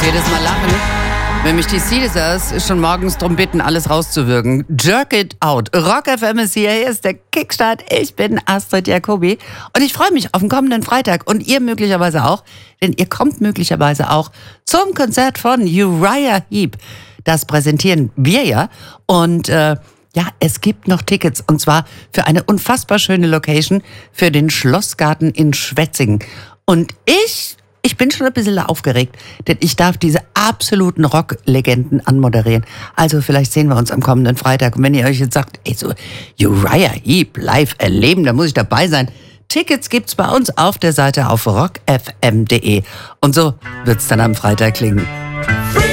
jedes Mal lachen, wenn mich die Caesars schon morgens drum bitten, alles rauszuwürgen. Jerk it out. Rock FM ist hier ist der Kickstart. Ich bin Astrid Jacobi und ich freue mich auf den kommenden Freitag und ihr möglicherweise auch, denn ihr kommt möglicherweise auch zum Konzert von Uriah Heep. Das präsentieren wir ja und es gibt noch Tickets und zwar für eine unfassbar schöne Location für den Schlossgarten in Schwetzingen. Und ich bin schon ein bisschen aufgeregt, denn ich darf diese absoluten Rock-Legenden anmoderieren. Also vielleicht sehen wir uns am kommenden Freitag. Und wenn ihr euch jetzt sagt, so Uriah Heep live erleben, da muss ich dabei sein. Tickets gibt's bei uns auf der Seite auf rockfm.de. Und so wird's dann am Freitag klingen.